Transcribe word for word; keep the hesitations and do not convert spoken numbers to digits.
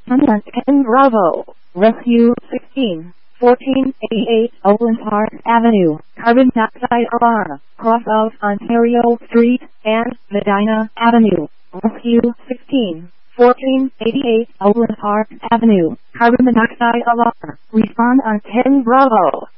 Respond on ten Bravo. Rescue sixteen. fourteen eighty-eight Oakland Park Avenue, carbon monoxide alarm, cross of Ontario Street and Medina Avenue. Rescue sixteen. fourteen eighty-eight Oakland Park Avenue, carbon monoxide alarm. Respond on ten Bravo.